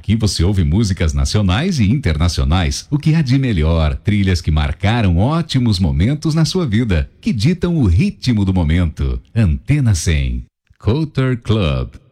Aqui você ouve músicas nacionais e internacionais, o que há de melhor, trilhas que marcaram ótimos momentos na sua vida, que ditam o ritmo do momento. Antena 100, Culture Club.